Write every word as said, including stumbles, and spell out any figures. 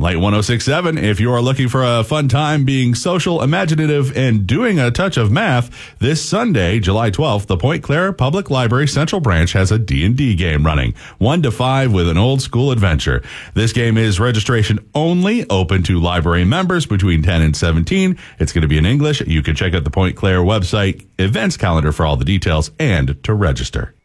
Light one oh six point seven, if you are looking for a fun time being social, imaginative, and doing a touch of math, this Sunday, July twelfth, the Point Claire Public Library Central Branch has a D and D game running, one to five with an old school adventure. This game is registration only, open to library members between ten and seventeen. It's going to be in English. You can check out the Point Claire website events calendar for all the details and to register.